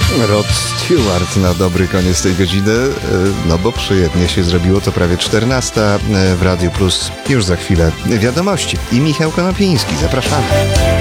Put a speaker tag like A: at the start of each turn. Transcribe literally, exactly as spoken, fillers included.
A: Rod Stewart na dobry koniec tej godziny, no bo przyjemnie się zrobiło, to prawie czternasta w Radiu Plus. Już za chwilę wiadomości i Michał Konopiński. Zapraszamy.